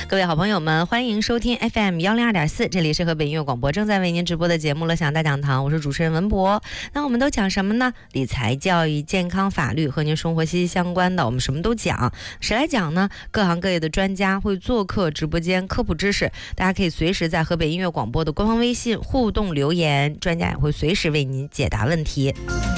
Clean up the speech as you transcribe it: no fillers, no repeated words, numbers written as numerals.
各位好朋友们，欢迎收听 FM102.4，这里是河北音乐广播正在为您直播的节目《乐享大讲堂》，我是主持人文博。那我们都讲什么呢？理财、教育、健康、法律，和您生活息息相关的，我们什么都讲。谁来讲呢？各行各业的专家会做客直播间科普知识，大家可以随时在河北音乐广播的官方微信互动留言，专家也会随时为您解答问题。